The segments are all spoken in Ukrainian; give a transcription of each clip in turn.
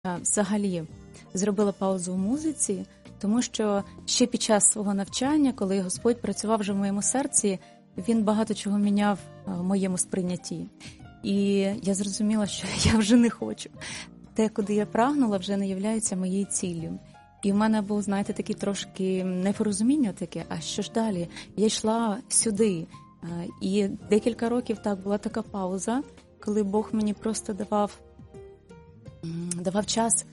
взагалі зробила паузу в музиці, тому що ще під час свого навчання, коли Господь працював вже в моєму серці, Він багато чого міняв в моєму сприйнятті. І я зрозуміла, що я вже не хочу. Те, куди я прагнула, вже не являється моєю ціллю. І в мене був, знаєте, таке трошки непорозуміння таке, а що ж далі? Я йшла сюди. І декілька років так була така пауза, коли Бог мені просто давав час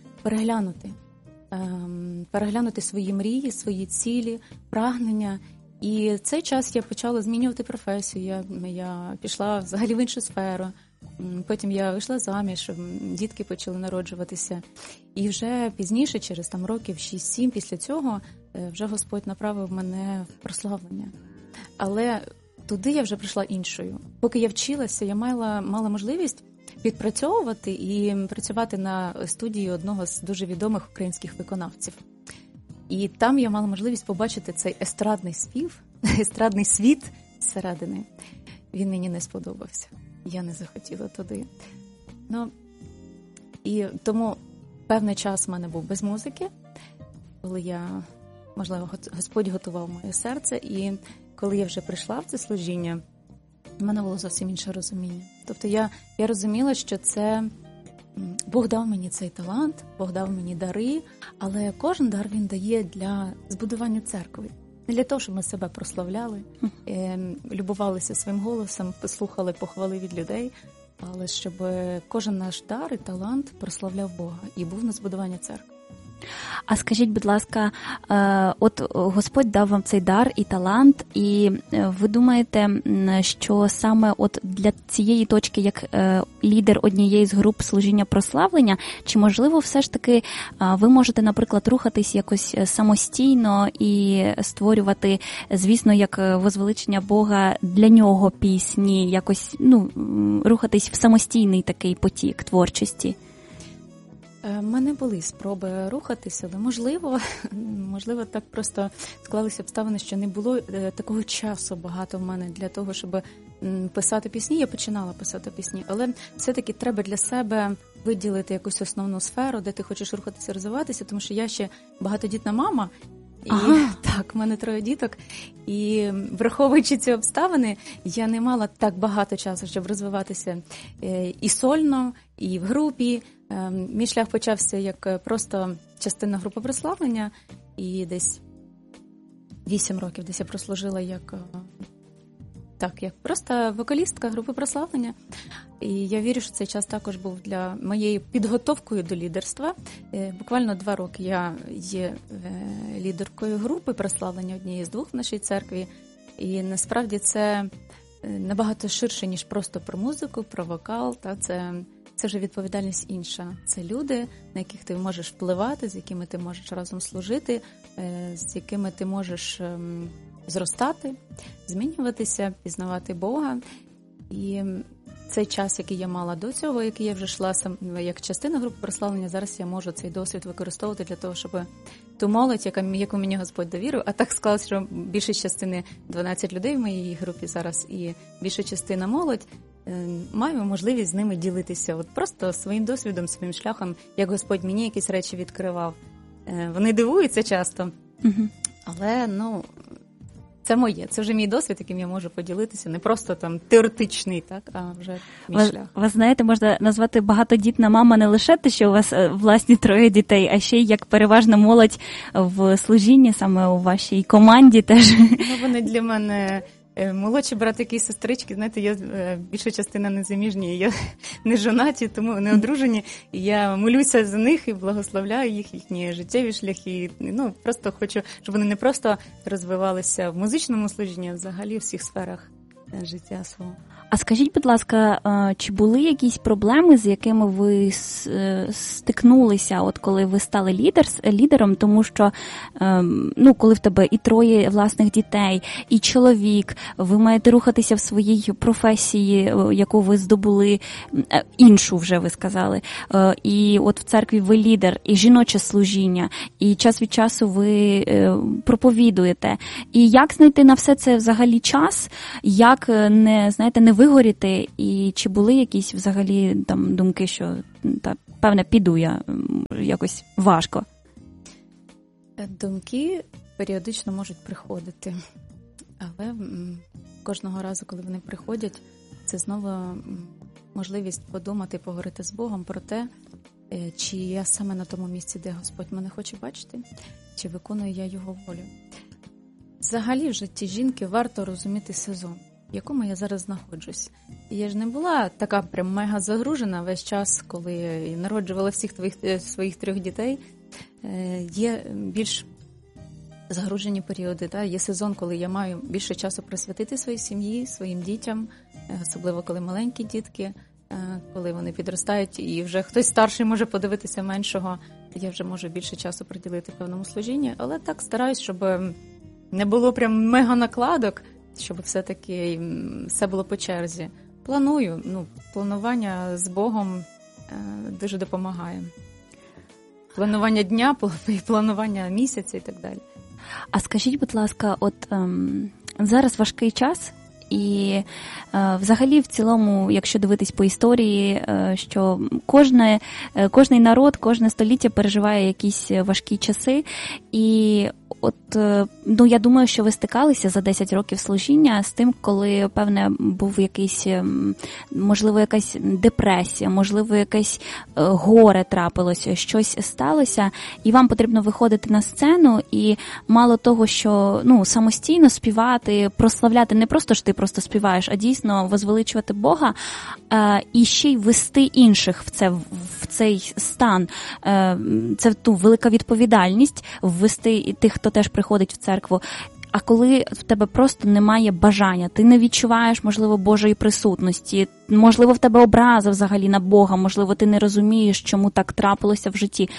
переглянути свої мрії, свої цілі, прагнення. І в цей час я почала змінювати професію, я пішла взагалі в іншу сферу. Потім я вийшла заміж, дітки почали народжуватися. І вже пізніше, через років 6-7 після цього, вже Господь направив мене в прославлення. Але туди я вже прийшла іншою. Поки я вчилася, я мала можливість підпрацьовувати і працювати на студії одного з дуже відомих українських виконавців. І там я мала можливість побачити цей естрадний світ зсередини. Він мені не сподобався. Я не захотіла туди. І тому певний час в мене був без музики, коли можливо, Господь готував моє серце. І коли я вже прийшла в це служіння, в мене було зовсім інше розуміння. Тобто я розуміла, що це Бог дав мені цей талант, Бог дав мені дари, але кожен дар Він дає для збудування церкви. Не для того, щоб ми себе прославляли, любувалися своїм голосом, послухали похвали від людей, але щоб кожен наш дар і талант прославляв Бога і був на збудування церкви. А скажіть, будь ласка, от Господь дав вам цей дар і талант, і ви думаєте, що саме от для цієї точки, як лідер однієї з груп служіння прославлення, чи можливо все ж таки ви можете, наприклад, рухатись якось самостійно і створювати, звісно, як возвеличення Бога для нього пісні, якось, рухатись в самостійний такий потік творчості? У мене були спроби рухатися, але можливо так просто склалися обставини, що не було такого часу багато в мене для того, щоб писати пісні. Я починала писати пісні, але все-таки треба для себе виділити якусь основну сферу, де ти хочеш рухатися, розвиватися, тому що я ще багатодітна мама. І так, в мене 3 діток, і враховуючи ці обставини, я не мала так багато часу, щоб розвиватися і сольно, і в групі. Мій шлях почався як просто частина групи прославлення, і десь 8 років десь я прослужила як просто вокалістка групи прославлення. І я вірю, що цей час також був для моєї підготовкою до лідерства. Буквально 2 роки я є лідеркою групи прославлення, однієї з 2 в нашій церкві. І насправді це набагато ширше, ніж просто про музику, про вокал. Це вже відповідальність інша. Це люди, на яких ти можеш впливати, з якими ти можеш разом служити, з якими ти можеш зростати, змінюватися, пізнавати Бога. І цей час, який я мала до цього, який я вже йшла як частина групи прославлення, зараз я можу цей досвід використовувати для того, щоб ту молодь, яку мені Господь довірив, а так склалося, що більша частина 12 людей в моїй групі зараз, і більша частина молодь, маю можливість з ними ділитися от просто своїм досвідом, своїм шляхом, як Господь мені якісь речі відкривав. Вони дивуються часто, але, це моє, це вже мій досвід, яким я можу поділитися, не просто теоретичний, а вже мій шлях. Ви знаєте, можна назвати багатодітна мама не лише те, що у вас власні 3 дітей, а ще й як переважна молодь в служінні, саме у вашій команді теж. Вони для мене молодші братики і сестрички, знаєте, я більша частина незаміжні, я не жонаті, тому не одружені. Я молюся за них і благословляю їх, їхні життєві шляхи. Просто хочу, щоб вони не просто розвивалися в музичному служінні, а взагалі в всіх сферах життя свого. А скажіть, будь ласка, чи були якісь проблеми, з якими ви стикнулися, от коли ви стали лідером, тому що, коли в тебе і 3 власних дітей, і чоловік, ви маєте рухатися в своїй професії, яку ви здобули, іншу вже ви сказали, і от в церкві ви лідер, і жіноче служіння, і час від часу ви проповідуєте. І як знайти на все це взагалі час, як не вигоріти, і чи були якісь взагалі думки, що напевне, піду я якось важко. Думки періодично можуть приходити, але кожного разу, коли вони приходять, це знову можливість подумати, поговорити з Богом про те, чи я саме на тому місці, де Господь мене хоче бачити, чи виконую я Його волю. Взагалі в житті жінки варто розуміти сезон, в якому я зараз знаходжусь. Я ж не була така прям мега загружена весь час, коли я народжувала всіх своїх 3 дітей. Є більш загружені періоди. Є сезон, коли я маю більше часу присвятити своїй сім'ї, своїм дітям, особливо коли маленькі дітки, коли вони підростають і вже хтось старший може подивитися меншого, я вже можу більше часу приділити певному служінню, але так стараюсь, щоб не було прям мега накладок, щоб все-таки все було по черзі. Планую, планування з Богом дуже допомагає. Планування дня, планування місяця і так далі. А скажіть, будь ласка, зараз важкий час, і взагалі в цілому, якщо дивитись по історії, що кожний народ, кожне століття переживає якісь важкі часи, і я думаю, що ви стикалися за 10 років служіння з тим, коли, певне, був якийсь, можливо, якась депресія, можливо, якесь горе трапилося, щось сталося, і вам потрібно виходити на сцену, і мало того, що самостійно співати, прославляти, не просто ж ти просто співаєш, а дійсно возвеличувати Бога, і ще й вести інших в цей стан. Це велика відповідальність ввести тих, хто теж приходить в церкву. А коли в тебе просто немає бажання, ти не відчуваєш, можливо, Божої присутності, можливо, в тебе образа взагалі на Бога, можливо, ти не розумієш, чому так трапилося в житті.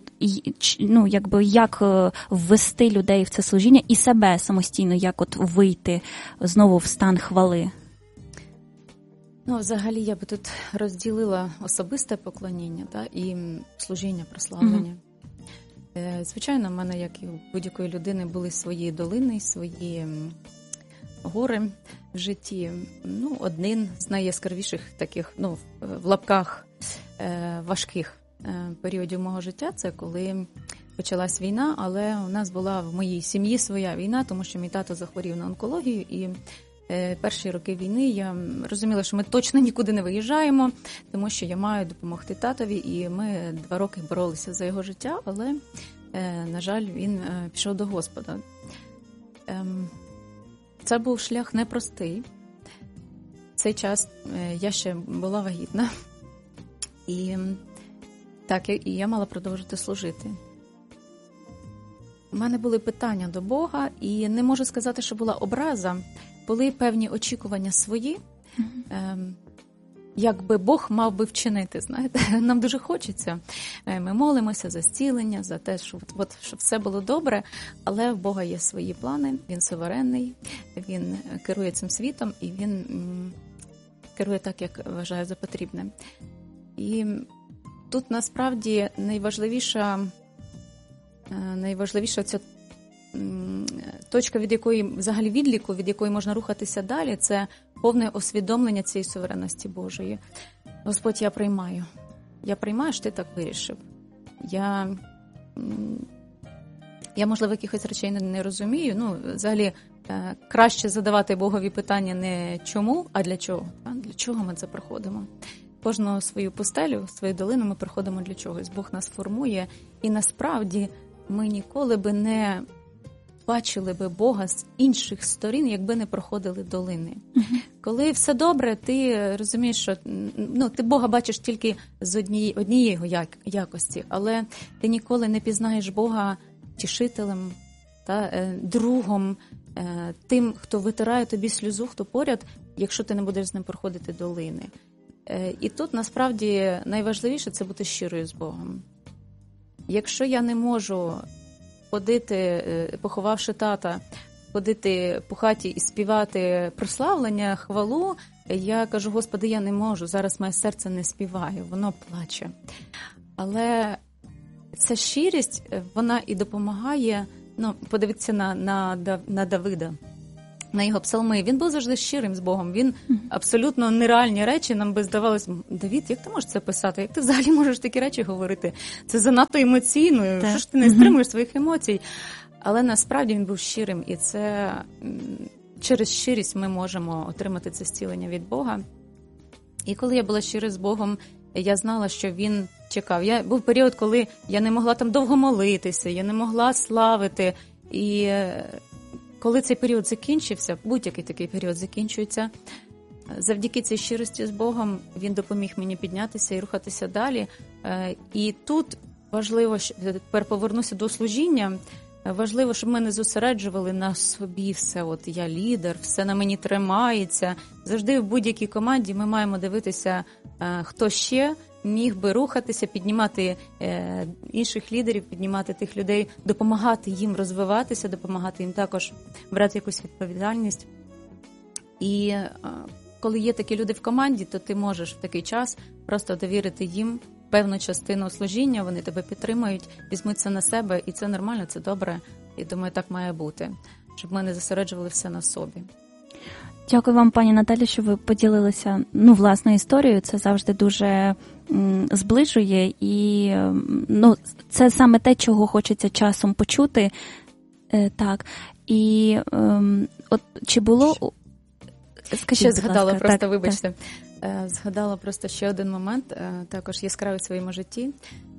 Як ввести людей в це служіння і себе самостійно, як вийти знову в стан хвали? Взагалі, я би тут розділила особисте поклоніння і служіння, прославлення. Звичайно, в мене, як і у будь-якої людини, були свої долини, свої гори в житті. Один з найяскравіших таких, в лапках, важких періодів мого життя – це коли почалась війна, але у нас була в моїй сім'ї своя війна, тому що мій тато захворів на онкологію, і перші роки війни я розуміла, що ми точно нікуди не виїжджаємо, тому що я маю допомогти татові, і ми 2 роки боролися за його життя, але, на жаль, він пішов до Господа. Це був шлях непростий. В цей час я ще була вагітна, і я мала продовжити служити. У мене були питання до Бога, і не можу сказати, що була образа. Були певні очікування свої, як би Бог мав би вчинити, знаєте. Нам дуже хочеться. Ми молимося за зцілення, за те, щоб все було добре, але в Бога є свої плани, Він суверенний, Він керує цим світом, і Він керує так, як вважає за потрібне. І тут, насправді, найважливіша ця точка, від якої, взагалі відліку, від якої можна рухатися далі, це повне усвідомлення цієї суверенності Божої. Господь, я приймаю, що ти так вирішив. Я можливо, якихось речей не розумію. Взагалі, краще задавати Богові питання не чому, а для чого. Для чого ми це проходимо? Кожну свою пустелю, свою долину ми проходимо для чогось. Бог нас формує, і насправді ми ніколи би не бачили би Бога з інших сторін, якби не проходили долини. Коли все добре, ти розумієш, що ти Бога бачиш тільки з однієї його якості, але ти ніколи не пізнаєш Бога тішителем, другом, тим, хто витирає тобі сльозу, хто поряд, якщо ти не будеш з ним проходити долини. І тут, насправді, найважливіше – це бути щирою з Богом. Якщо я не можу ходити, поховавши тата, ходити по хаті і співати прославлення, хвалу, я кажу: Господи, я не можу, зараз моє серце не співає, воно плаче. Але ця щирість, вона і допомагає, подивіться на Давида. на його псалми. Він був завжди щирим з Богом. Він абсолютно нереальні речі нам би здавалось, Давід, як ти можеш це писати? Як ти взагалі можеш такі речі говорити? Це занадто емоційно. Що ж ти не стримуєш своїх емоцій? Але насправді він був щирим, і це через щирість ми можемо отримати це зцілення від Бога. І коли я була щира з Богом, я знала, що він чекав. Був період, коли я не могла там довго молитися, я не могла славити. І коли цей період закінчився, будь-який такий період закінчується, завдяки цій щирості з Богом він допоміг мені піднятися і рухатися далі. І тут важливо, тепер повернуся до служіння, важливо, щоб ми не зосереджували на собі все. От я лідер, все на мені тримається. Завжди в будь-якій команді ми маємо дивитися, хто ще міг би рухатися, піднімати інших лідерів, піднімати тих людей, допомагати їм розвиватися, допомагати їм також брати якусь відповідальність. І коли є такі люди в команді, то ти можеш в такий час просто довірити їм певну частину служіння, вони тебе підтримують, візьмуть це на себе, і це нормально, це добре. І думаю, так має бути, щоб ми не зосереджували все на собі. Дякую вам, пані Наталі, що ви поділилися власною історією. Це завжди дуже зближує, і це саме те, чого хочеться часом почути. Так. І от чи було... Ще згадала просто, так, вибачте. Так. Згадала просто ще один момент, також яскравий в своєму житті.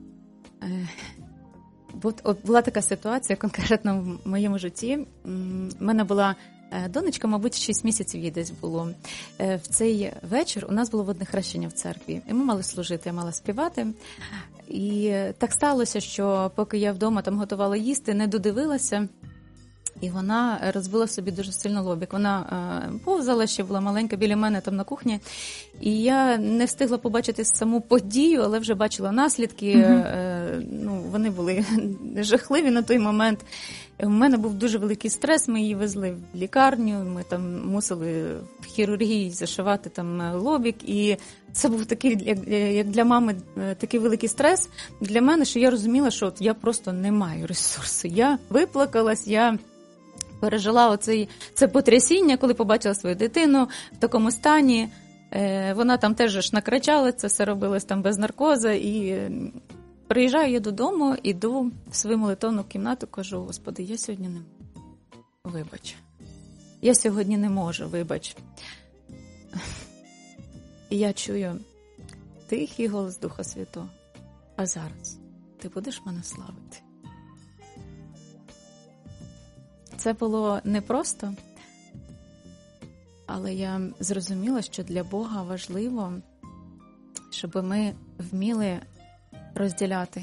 От була така ситуація конкретно в моєму житті. У мене була донечка, мабуть, 6 місяців їй десь було. В цей вечір у нас було водне хрещення в церкві. І ми мали служити, я мала співати. І так сталося, що поки я вдома там готувала їсти, не додивилася, і вона розбила собі дуже сильно лобік. Вона повзала, ще була маленька біля мене там на кухні. І я не встигла побачити саму подію, але вже бачила наслідки. Вони були жахливі на той момент. У мене був дуже великий стрес, ми її везли в лікарню, ми там мусили в хірургії зашивати там лобік. І це був такий, як для мами, такий великий стрес для мене, що я розуміла, що от я просто не маю ресурсу. Я виплакалась, я пережила це потрясіння, коли побачила свою дитину в такому стані. Вона там теж накричала, це все робилось там без наркозу. І приїжджаю я додому, іду в свою молитовну кімнату, кажу: Господи, я сьогодні не можу. Вибач. Я сьогодні не можу, вибач. І я чую тихий голос Духа Святого. А зараз ти будеш мене славити? Це було непросто, але я зрозуміла, що для Бога важливо, щоб ми вміли розділяти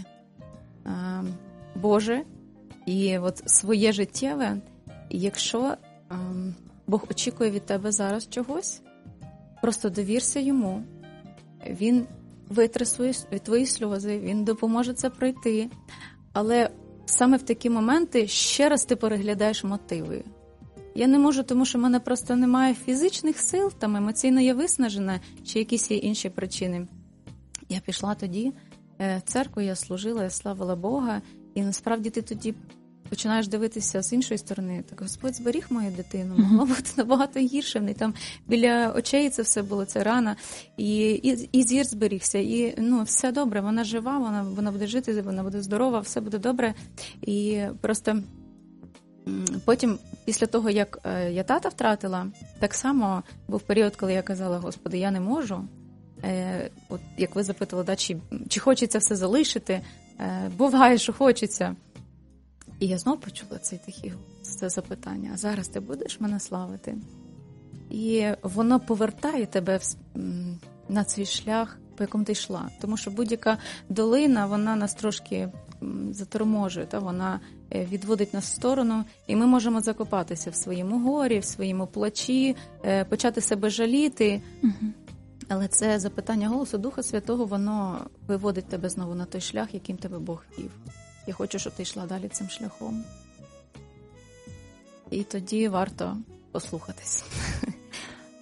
Боже і от своє життєве. І якщо Бог очікує від тебе зараз чогось, просто довірся Йому. Він витре твої сльози, Він допоможе це пройти. Але саме в такі моменти ще раз ти переглядаєш мотиви. Я не можу, тому що в мене просто немає фізичних сил, там емоційно я виснажена, чи якісь є інші причини. Я пішла тоді в церкву, я служила, я славила Бога, і насправді ти тоді починаєш дивитися з іншої сторони. Так, Господь зберіг мою дитину, могло бути набагато гірше. В неї там біля очей це все було, це рана, і зір зберігся, і все добре, вона жива, вона буде жити, вона буде здорова, все буде добре. І просто потім, після того, як я тата втратила, так само був період, коли я казала: Господи, я не можу. От як ви запитували, чи хочеться все залишити, буває, що хочеться. І я знову почула цей тихий голос, це запитання: а зараз ти будеш мене славити? І воно повертає тебе на цей шлях, по якому ти йшла. Тому що будь-яка долина, вона нас трошки заторможує, вона відводить нас в сторону, і ми можемо закопатися в своєму горі, в своєму плачі, почати себе жаліти. Але це запитання голосу Духа Святого, воно виводить тебе знову на той шлях, яким тебе Бог вів. Я хочу, щоб ти йшла далі цим шляхом. І тоді варто послухатись.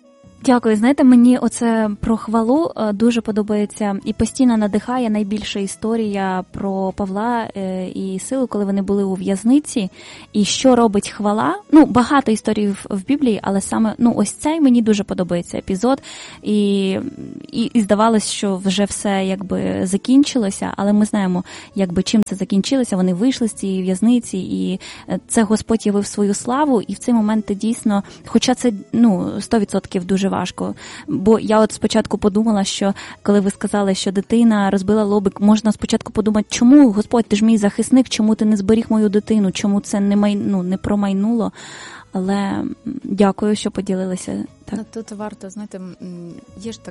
Дякую. Знаєте, мені оце про хвалу дуже подобається і постійно надихає найбільша історія про Павла і Силу, коли вони були у в'язниці. І що робить хвала? Ну, багато історій в Біблії, але саме, ось цей мені дуже подобається епізод. І здавалось, що вже все якби закінчилося, але ми знаємо, якби чим це закінчилося. Вони вийшли з цієї в'язниці, і це Господь явив свою славу, і в цей момент ти дійсно, хоча це, 100% дуже важко. Бо я от спочатку подумала, що коли ви сказали, що дитина розбила лобик, можна спочатку подумати, чому, Господь, ти ж мій захисник, чому ти не зберіг мою дитину, чому це не промайнуло. Але дякую, що поділилися. Так. Тут варто, знаєте, є ж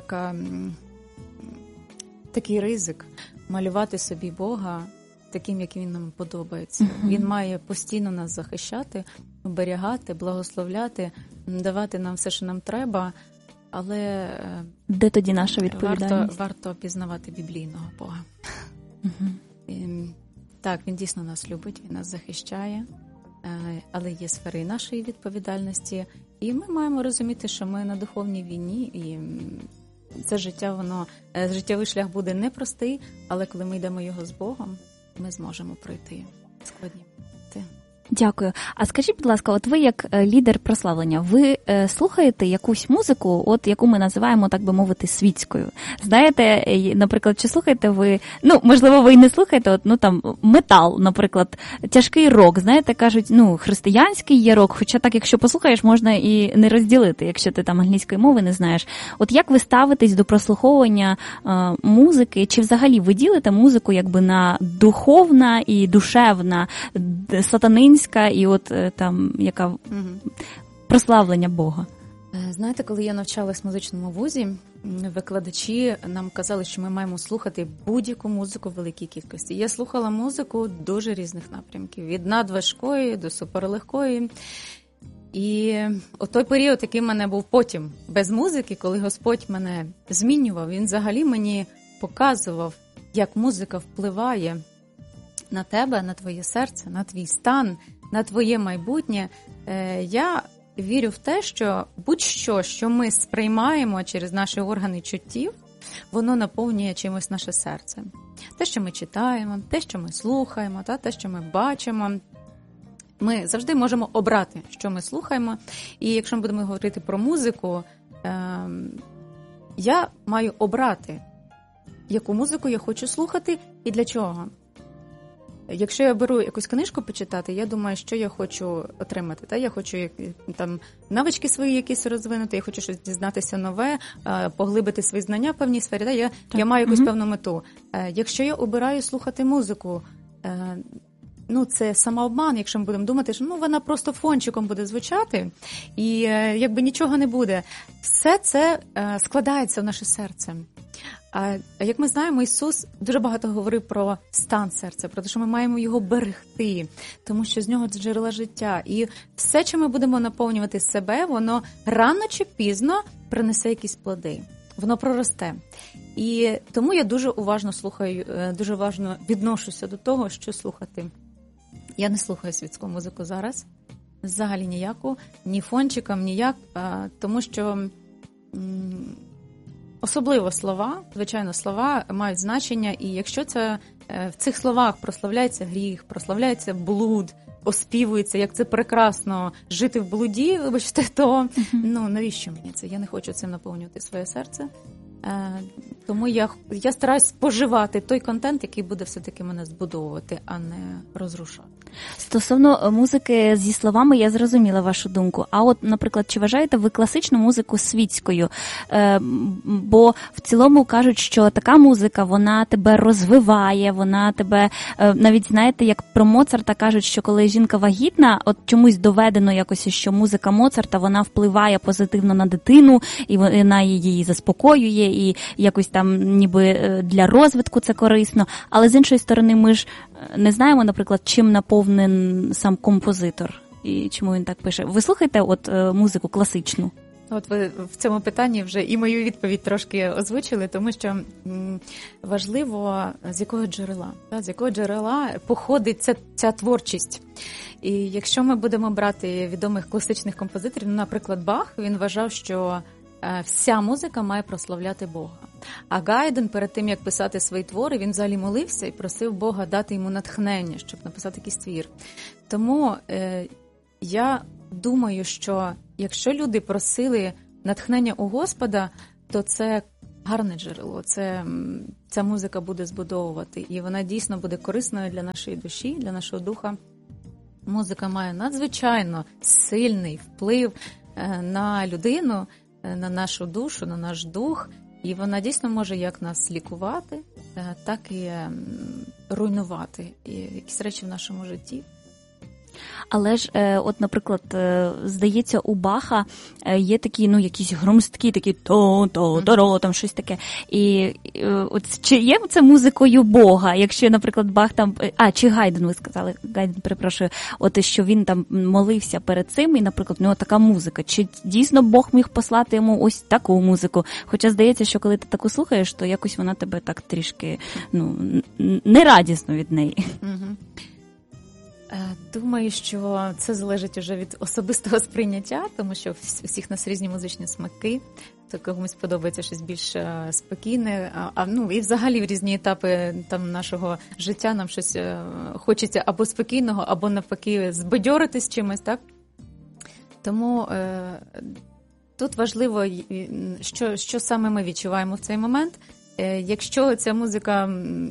такий ризик малювати собі Бога таким, яким він нам подобається. Він має постійно нас захищати, оберігати, благословляти, давати нам все, що нам треба. Але де тоді наша відповідальність? Варто пізнавати біблійного Бога. Так, він дійсно нас любить, він нас захищає, але є сфери нашої відповідальності. І ми маємо розуміти, що ми на духовній війні, і це життя, життєвий шлях буде непростий, але коли ми йдемо його з Богом, ми зможемо пройти складні моменти. Дякую. А скажіть, будь ласка, от ви як лідер прославлення, ви слухаєте якусь музику, от яку ми називаємо, так би мовити, світською? Знаєте, наприклад, чи слухаєте ви, можливо, ви і не слухаєте, метал, наприклад, тяжкий рок, знаєте, кажуть, християнський є рок, хоча так, якщо послухаєш, можна і не розділити, якщо ти там англійської мови не знаєш. От як ви ставитесь до прослуховування музики, чи взагалі ви ділите музику якби на духовна і душевна, сатанинська, і от там, яка прославлення Бога? Знаєте, коли я навчалась в музичному вузі, викладачі нам казали, що ми маємо слухати будь-яку музику в великій кількості. Я слухала музику дуже різних напрямків, від надважкої до суперлегкої. І от той період, який в мене був потім без музики, коли Господь мене змінював, він взагалі мені показував, як музика впливає на тебе, на твоє серце, на твій стан, на твоє майбутнє. Я вірю в те, що будь-що, що ми сприймаємо через наші органи чуттів, воно наповнює чимось наше серце. Те, що ми читаємо, те, що ми слухаємо, те, що ми бачимо. Ми завжди можемо обрати, що ми слухаємо. І якщо ми будемо говорити про музику, я маю обрати, яку музику я хочу слухати і для чого. Якщо я беру якусь книжку почитати, я думаю, що я хочу отримати. Я хочу там навички свої якісь розвинути, я хочу щось дізнатися нове, поглибити свої знання в певній сфері. Я маю якусь певну мету. Якщо я обираю слухати музику, це самообман, якщо ми будемо думати, що вона просто фончиком буде звучати, і якби нічого не буде. Все це складається в наше серце. А як ми знаємо, Ісус дуже багато говорив про стан серця, про те, що ми маємо його берегти, тому що з нього джерела життя. І все, чим ми будемо наповнювати себе, воно рано чи пізно принесе якісь плоди. Воно проросте. І тому я дуже уважно слухаю, дуже уважно відношуся до того, що слухати. Я не слухаю світську музику зараз, взагалі ніяку, ні фончиком, ніяк, тому що особливо слова, звичайно, слова мають значення, і якщо це в цих словах прославляється гріх, прославляється блуд, оспівується, як це прекрасно жити в блуді, вибачте, то навіщо мені це? Я не хочу цим наповнювати своє серце. Тому я стараюсь споживати той контент, який буде все-таки мене збудовувати, а не розрушати. Стосовно музики зі словами, я зрозуміла вашу думку. А от, наприклад, чи вважаєте ви класичну музику світською? Бо в цілому кажуть, що така музика, вона тебе розвиває, вона тебе, навіть знаєте, як про Моцарта кажуть, що коли жінка вагітна, от чомусь доведено якось, що музика Моцарта, вона впливає позитивно на дитину, і вона її заспокоює, і якось там ніби для розвитку це корисно. Але з іншої сторони, ми ж не знаємо, наприклад, чим наповнен сам композитор і чому він так пише. Ви слухаєте музику класичну? От ви в цьому питанні вже і мою відповідь трошки озвучили, тому що важливо, з якого джерела походить ця творчість. І якщо ми будемо брати відомих класичних композиторів, наприклад, Бах, він вважав, що вся музика має прославляти Бога. А Гайден перед тим, як писати свої твори, він взагалі молився і просив Бога дати йому натхнення, щоб написати якийсь твір. Тому я думаю, що якщо люди просили натхнення у Господа, то це гарне джерело, ця музика буде збудовувати, і вона дійсно буде корисною для нашої душі, для нашого духа. Музика має надзвичайно сильний вплив на людину, на нашу душу, на наш дух, і вона дійсно може як нас лікувати, так і руйнувати якісь речі в нашому житті. Але ж, от, наприклад, здається, у Баха є такі, якісь громсткі, такі то-то-то-ро, там щось таке. І от чи є це музикою Бога? Якщо, наприклад, Бах там, чи Гайден, ви сказали, Гайден, перепрошую, от що він там молився перед цим, і, наприклад, у нього така музика. Чи дійсно Бог міг послати йому ось таку музику? Хоча здається, що коли ти таку слухаєш, то якось вона тебе так трішки, нерадісно від неї. Думаю, що це залежить вже від особистого сприйняття, тому що у всіх нас різні музичні смаки, то комусь подобається щось більш спокійне, і взагалі в різні етапи там нашого життя нам щось хочеться або спокійного, або навпаки збадьоритись чимось, так? Тому тут важливо, що саме ми відчуваємо в цей момент. Якщо ця музика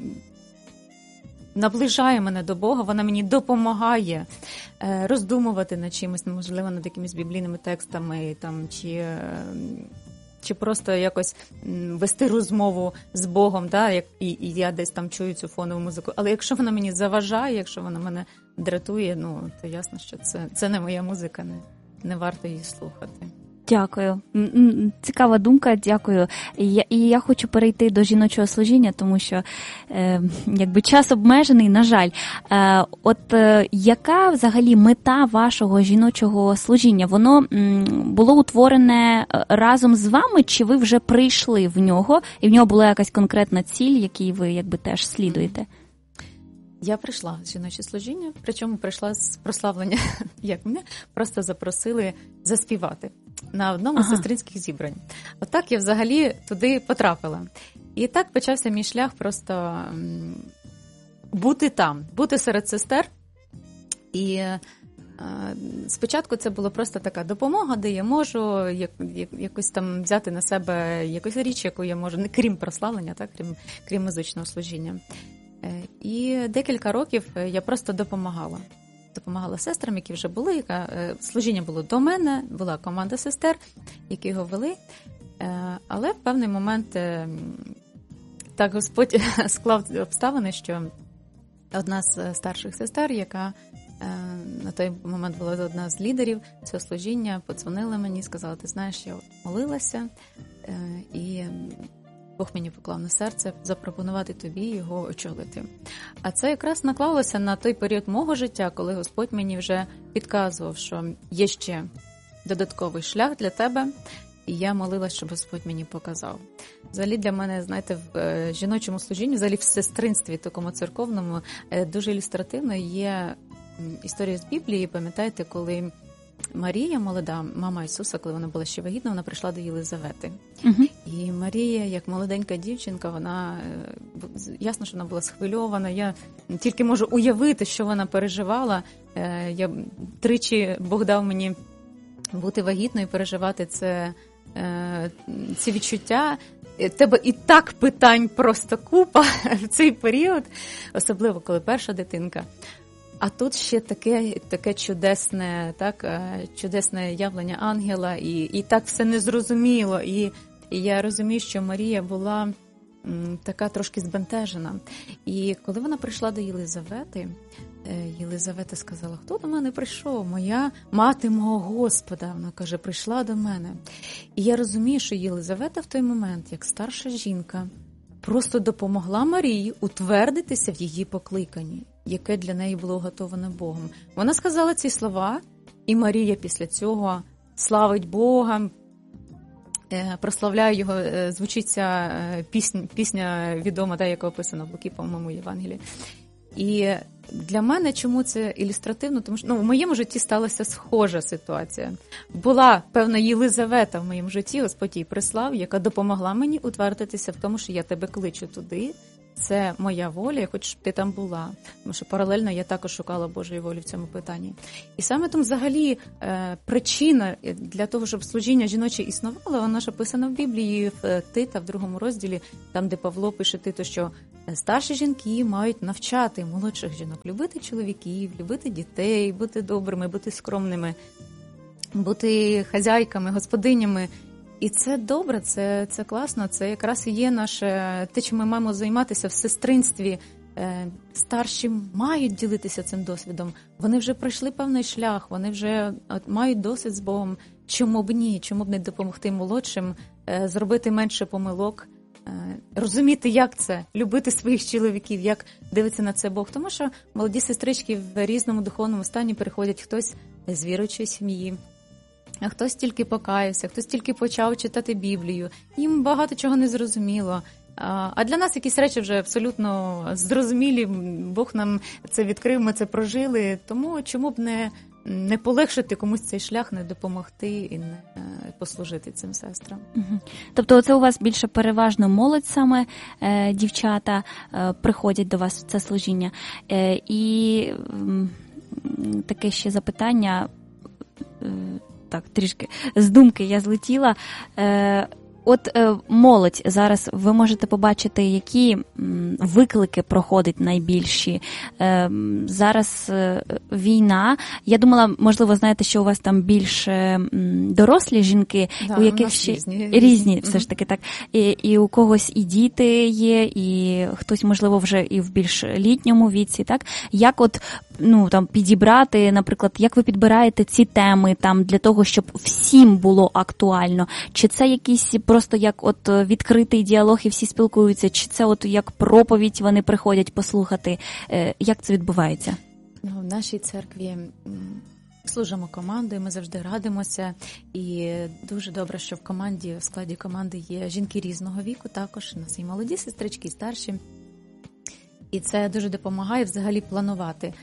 наближає мене до Бога, вона мені допомагає роздумувати над чимось, можливо, над якимись біблійними текстами, там, чи просто якось вести розмову з Богом, і я десь там чую цю фонову музику. Але якщо вона мені заважає, якщо вона мене дратує, то ясно, що це не моя музика, не варто її слухати. Дякую. Цікава думка, дякую. І я хочу перейти до жіночого служіння, тому що час обмежений, на жаль. Яка взагалі мета вашого жіночого служіння? Воно було утворене разом з вами, чи ви вже прийшли в нього, і в нього була якась конкретна ціль, якій ви теж слідуєте? Я прийшла з жіноче служіння, причому прийшла з прославлення, як мене просто запросили заспівати на одному з сестринських зібрань. Отак я взагалі туди потрапила. І так почався мій шлях просто бути там, бути серед сестер. І спочатку це була просто така допомога, де я можу якось там взяти на себе якусь річ, яку я можу, крім прославлення, так, крім музичного служіння. І декілька років я просто допомагала сестрам, які вже були. Служіння було до мене, була команда сестер, які його вели. Але в певний момент так Господь склав обставини, що одна з старших сестер, яка на той момент була одна з лідерів цього служіння, подзвонила мені, сказала: ти знаєш, я молилася, і Бог мені поклав на серце запропонувати тобі його очолити. А це якраз наклалося на той період мого життя, коли Господь мені вже підказував, що є ще додатковий шлях для тебе, і я молилась, щоб Господь мені показав. Взагалі для мене, знаєте, в жіночому служінні, взагалі в сестринстві такому церковному, дуже ілюстративно є історія з Біблії. Пам'ятаєте, коли Марія, молода, мама Ісуса, коли вона була ще вагітна, вона прийшла до Єлизавети. І Марія, як молоденька дівчинка, вона, ясно, що вона була схвильована. Я тільки можу уявити, що вона переживала. Тричі Бог дав мені бути вагітною, переживати ці відчуття. Тебе і так питань просто купа в цей період, особливо коли перша дитинка. А тут ще таке чудесне явлення ангела, і так все незрозуміло. І я розумію, що Марія була така трошки збентежена. І коли вона прийшла до Єлизавети, Єлизавета сказала: хто до мене прийшов? Моя мати мого Господа. Вона каже: прийшла до мене. І я розумію, що Єлизавета в той момент, як старша жінка, просто допомогла Марії утвердитися в її покликанні, яке для неї було готоване Богом. Вона сказала ці слова, і Марія після цього славить Бога, прославляє його, звучиться пісня відома, яка описана в Луки, по-моєму, Євангелії. І Для мене чому це ілюстративно? Тому що в моєму житті сталася схожа ситуація. Була певна Єлизавета в моєму житті, Господь їй прислав, яка допомогла мені утвердитися в тому, що я тебе кличу туди. Це моя воля, я хочу, щоб ти там була. Тому що паралельно я також шукала Божої волі в цьому питанні. І саме тому взагалі причина для того, щоб служіння жіноче існувало, вона ж описана в Біблії, в Тита, в 2 розділі, там, де Павло пише Титу, що старші жінки мають навчати молодших жінок любити чоловіків, любити дітей, бути добрими, бути скромними, бути хазяйками, господинями. І це добре, це класно, це якраз і є наше, те, чим ми маємо займатися в сестринстві. Старші мають ділитися цим досвідом. Вони вже пройшли певний шлях, вони вже мають досвід з Богом. Чому б ні? Чому б не допомогти молодшим, зробити менше помилок, розуміти, як це, любити своїх чоловіків, як дивиться на це Бог. Тому що молоді сестрички в різному духовному стані переходять, хтось з віруючої сім'ї, а хтось тільки покаявся, хтось тільки почав читати Біблію. Їм багато чого не зрозуміло. А для нас якісь речі вже абсолютно зрозумілі. Бог нам це відкрив, ми це прожили. Тому чому б не полегшити комусь цей шлях, не допомогти і не послужити цим сестрам. Угу. Тобто це у вас більше переважно молодь саме, дівчата приходять до вас в це служіння. І таке ще запитання, так, трішки з думки я злетіла. От молодь зараз, ви можете побачити, які виклики проходять найбільші. Зараз війна. Я думала, можливо, знаєте, що у вас там більш дорослі жінки, да, у яких ще різні все ж таки так. І у когось і діти є, і хтось, можливо, вже і в більш літньому віці, так? Як от там підібрати, наприклад, як ви підбираєте ці теми там для того, щоб всім було актуально? Чи це якісь просто як от відкритий діалог і всі спілкуються, чи це от як проповідь вони приходять послухати? Як це відбувається? В нашій церкві служимо командою, ми завжди радимося, і дуже добре, що в складі команди є жінки різного віку, також у нас і молоді сестрички, і старші. І це дуже допомагає взагалі планувати.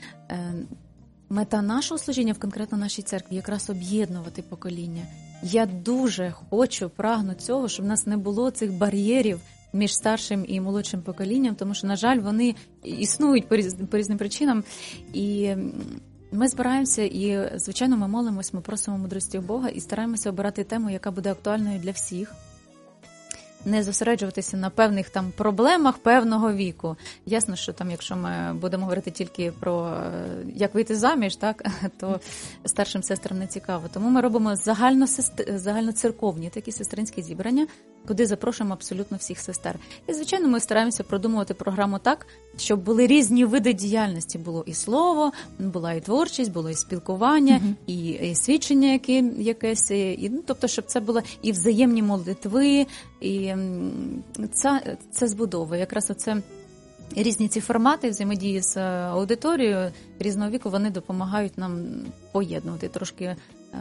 Мета нашого служіння в конкретно нашій церкві якраз об'єднувати покоління. Я дуже прагну цього, щоб в нас не було цих бар'єрів між старшим і молодшим поколінням, тому що, на жаль, вони існують по різним причинам. І ми збираємося і, звичайно, ми молимось, ми просимо мудрості у Бога і стараємося обирати тему, яка буде актуальною для всіх. Не зосереджуватися на певних там проблемах певного віку. Ясно, що там, якщо ми будемо говорити тільки про як вийти заміж, так, то старшим сестрам не цікаво. Тому ми робимо загальноцерковні такі сестринські зібрання, куди запрошуємо абсолютно всіх сестер. І, звичайно, ми стараємося продумувати програму так, щоб були різні види діяльності. Було і слово, була і творчість, було і спілкування, і свідчення якесь. Тобто, щоб це було і взаємні молитви, і це збудовує. Якраз оце різні ці формати взаємодії з аудиторією різного віку, вони допомагають нам поєднувати трошки.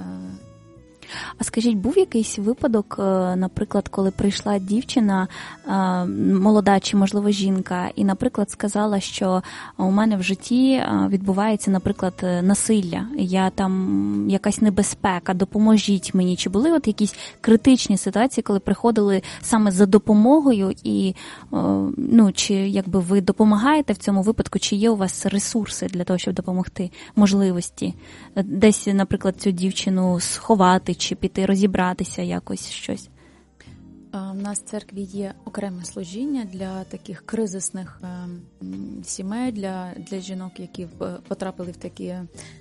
А скажіть, був якийсь випадок, наприклад, коли прийшла дівчина, молода чи, можливо, жінка, і, наприклад, сказала, що у мене в житті відбувається, наприклад, насилля, я там якась небезпека, допоможіть мені. Чи були от якісь критичні ситуації, коли приходили саме за допомогою і, чи якби ви допомагаєте в цьому випадку, чи є у вас ресурси для того, щоб допомогти, можливості? Десь, наприклад, цю дівчину сховати, чи піти розібратися якось щось? У нас в церкві є окреме служіння для таких кризисних сімей, для жінок, які потрапили в такі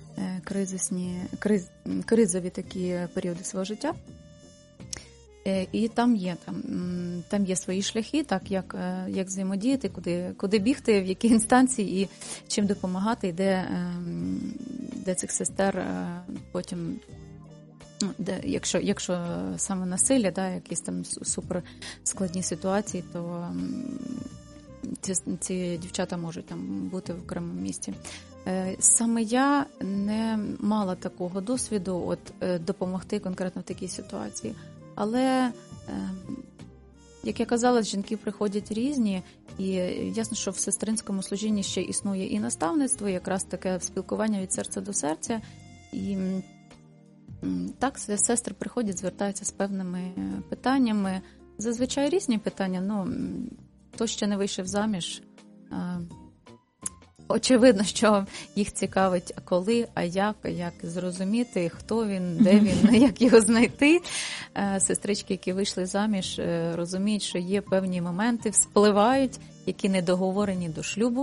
кризові такі періоди свого життя. І там є свої шляхи, так, як взаємодіяти, куди бігти, в які інстанції і чим допомагати, і де цих сестер потім, якщо саме насилля, да, якісь там суперскладні ситуації, то ці дівчата можуть там бути в окремому місці. Саме я не мала такого досвіду допомогти конкретно в такій ситуації. Але як я казала, жінки приходять різні, і ясно, що в сестринському служінні ще існує і наставництво, і якраз таке спілкування від серця до серця. І так, сестри приходять, звертаються з певними питаннями. Зазвичай різні питання, хто ще не вийшов заміж, очевидно, що їх цікавить, а коли, а як зрозуміти, хто він, де він, як його знайти. Сестрички, які вийшли заміж, розуміють, що є певні моменти, вспливають, які недоговорені до шлюбу.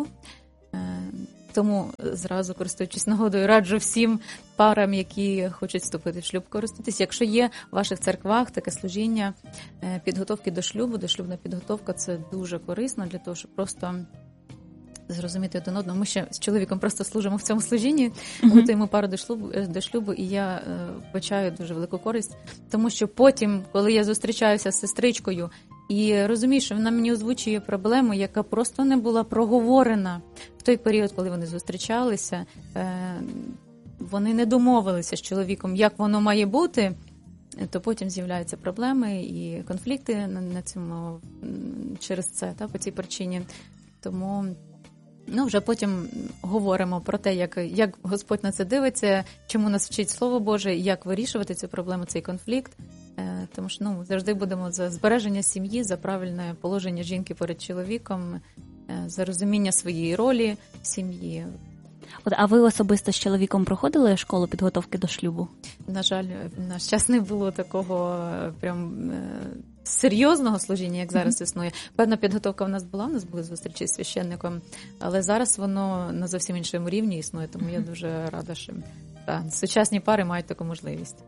Тому зразу, користуючись нагодою, раджу всім парам, які хочуть вступити в шлюб, користуватись. Якщо є в ваших церквах таке служіння підготовки до шлюбу, дошлюбна підготовка, це дуже корисно для того, щоб просто зрозуміти один одного. Ми ще з чоловіком просто служимо в цьому служінні, готуємо пару до шлюбу, і я вбачаю дуже велику користь, тому що потім, коли я зустрічаюся з сестричкою і розумію, що вона мені озвучує проблему, яка просто не була проговорена в той період, коли вони зустрічалися, вони не домовилися з чоловіком, як воно має бути, то потім з'являються проблеми і конфлікти на цьому, через це, по цій причині. Тому вже потім говоримо про те, як Господь на це дивиться, чому нас вчить Слово Боже, як вирішувати цю проблему, цей конфлікт. Тому що завжди будемо за збереження сім'ї, за правильне положення жінки перед чоловіком, за розуміння своєї ролі в сім'ї. А ви особисто з чоловіком проходили школу підготовки до шлюбу? На жаль, в наш час не було такого прям серйозного служіння, як зараз існує. Певна підготовка в нас були зустрічі з священником, але зараз воно на зовсім іншому рівні існує, тому я дуже рада, що сучасні пари мають таку можливість.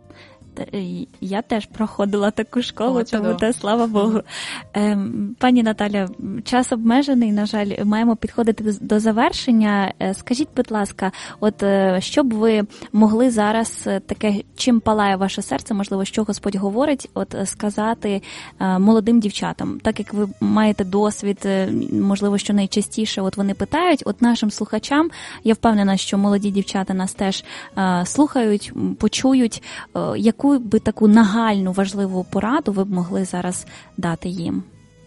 Я теж проходила таку школу, тому слава Богу. Пані Наталя, час обмежений, на жаль, маємо підходити до завершення. Скажіть, будь ласка, що б ви могли зараз таке, чим палає ваше серце, можливо, що Господь говорить, сказати молодим дівчатам, так як ви маєте досвід, можливо, що найчастіше вони питають, нашим слухачам, я впевнена, що молоді дівчата нас теж слухають, почують, яку би таку нагальну, важливу пораду ви б могли зараз дати їм?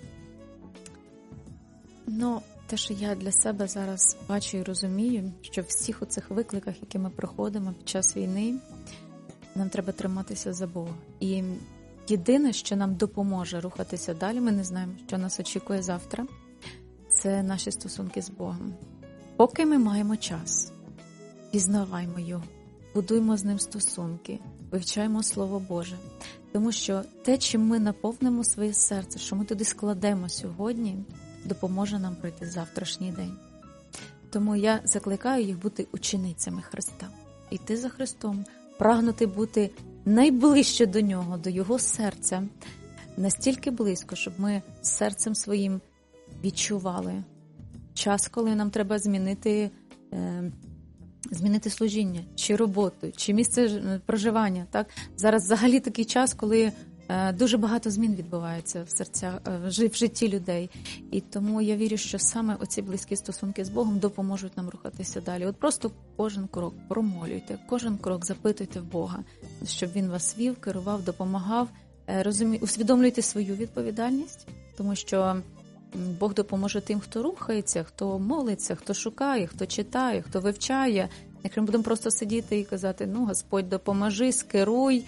Те, що я для себе зараз бачу і розумію, що в всіх оцих викликах, які ми проходимо під час війни, нам треба триматися за Бога. І єдине, що нам допоможе рухатися далі, ми не знаємо, що нас очікує завтра, це наші стосунки з Богом. Поки ми маємо час, пізнаваймо Його, будуємо з Ним стосунки, вивчаємо Слово Боже. Тому що те, чим ми наповнимо своє серце, що ми туди складемо сьогодні, допоможе нам пройти завтрашній день. Тому я закликаю їх бути ученицями Христа. Йти за Христом, прагнути бути найближче до Нього, до Його серця, настільки близько, щоб ми серцем своїм відчували час, коли нам треба змінити служіння, чи роботу, чи місце проживання. Так? Зараз взагалі такий час, коли дуже багато змін відбувається в житті людей. І тому я вірю, що саме оці близькі стосунки з Богом допоможуть нам рухатися далі. Просто кожен крок промолюйте, кожен крок запитуйте в Бога, щоб Він вас вів, керував, допомагав. Усвідомлюйте свою відповідальність, тому що Бог допоможе тим, хто рухається, хто молиться, хто шукає, хто читає, хто вивчає. Якщо ми будемо просто сидіти і казати, Господь, допоможи, скеруй,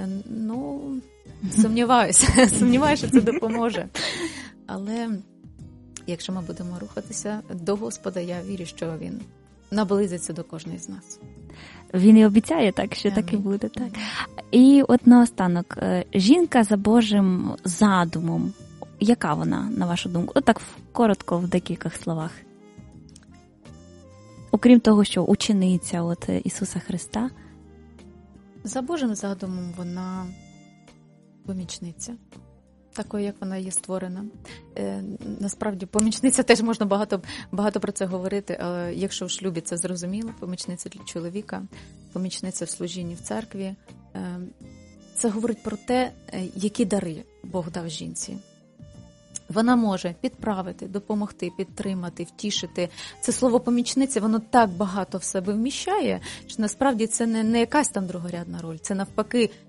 сумніваюся, що це допоможе. Але якщо ми будемо рухатися до Господа, я вірю, що Він наблизиться до кожної з нас. Він і обіцяє так, що так і буде. Так. І наостанок, жінка за Божим задумом, яка вона, на вашу думку? Так коротко, в декількох словах. Окрім того, що учениця Ісуса Христа. За Божим задумом вона помічниця, такою, як вона є створена. Насправді, помічниця теж можна багато про це говорити, але якщо в шлюбі це зрозуміло, помічниця для чоловіка, помічниця в служінні в церкві. Це говорить про те, які дари Бог дав жінці. Вона може підправити, допомогти, підтримати, втішити. Це слово помічниця, воно так багато в себе вміщає, що насправді це не якась там другорядна роль. Це навпаки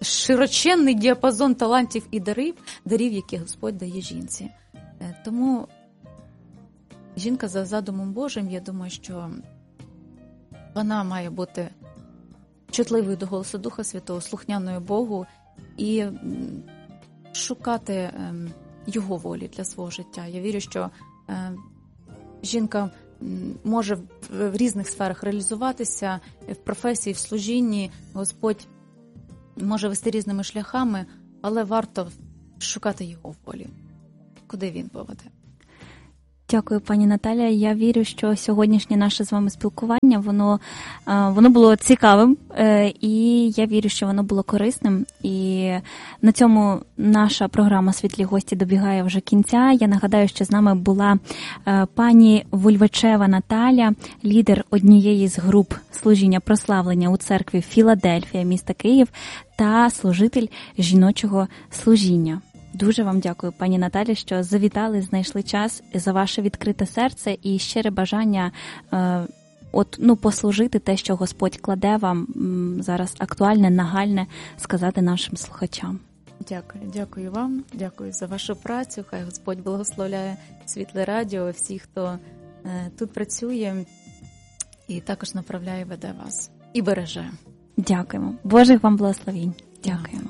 широченний діапазон талантів і дарів, які Господь дає жінці. Тому жінка за задумом Божим, я думаю, що вона має бути чутливою до голосу Духа Святого, слухняною Богу і шукати Його волі для свого життя. Я вірю, що жінка може в різних сферах реалізуватися, в професії, в служінні. Господь може вести різними шляхами, але варто шукати Його волі, куди Він поведе. Дякую, пані Наталія. Я вірю, що сьогоднішнє наше з вами спілкування, воно було цікавим, і я вірю, що воно було корисним. І на цьому наша програма «Світлі гості» добігає вже кінця. Я нагадаю, що з нами була пані Вульвачева Наталя, лідер однієї з груп служіння прославлення у церкві Філадельфія, міста Київ, та служитель жіночого служіння. Дуже вам дякую, пані Наталі, що завітали, знайшли час, за ваше відкрите серце і щире бажання послужити те, що Господь кладе вам зараз актуальне, нагальне сказати нашим слухачам. Дякую вам, дякую за вашу працю. Хай Господь благословляє Світле Радіо, всіх, хто тут працює і також направляє, веде вас і береже. Дякуємо. Божих вам благословінь. Дякуємо.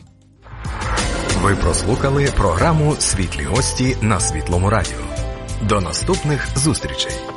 Ви прослухали програму «Світлі гості» на Світлому Радіо. До наступних зустрічей!